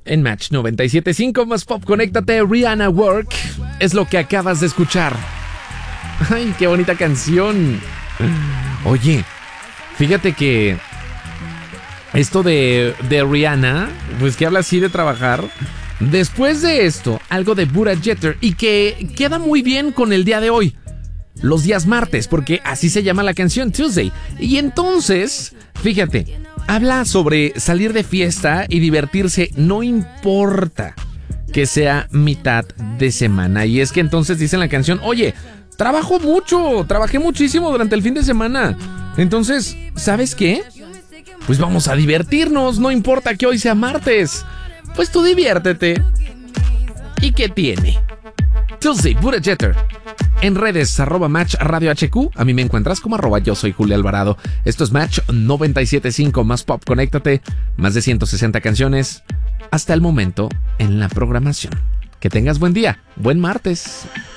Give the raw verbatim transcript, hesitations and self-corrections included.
En Match noventa y siete punto cinco más Pop, conéctate. Rihanna Work es lo que acabas de escuchar. Ay, qué bonita canción. Oye, fíjate que esto de, de Rihanna, pues que habla así de trabajar. Después de esto, algo de Buddha Jeter y que queda muy bien con el día de hoy. Los días martes, porque así se llama la canción, Tuesday. Y entonces, fíjate, habla sobre salir de fiesta y divertirse, no importa que sea mitad de semana. Y es que entonces dice en la canción, oye, trabajo mucho, trabajé muchísimo durante el fin de semana. Entonces, ¿sabes qué? Pues vamos a divertirnos, no importa que hoy sea martes. Pues tú diviértete. ¿Y qué tiene? Tuesday, Buddha Jeter. En redes, arroba Match Radio H Q. A mí me encuentras como arroba yo soy Julio Alvarado. Esto es Match noventa y siete punto cinco más Pop, conéctate. Más de ciento sesenta canciones hasta el momento en la programación. Que tengas buen día, buen martes.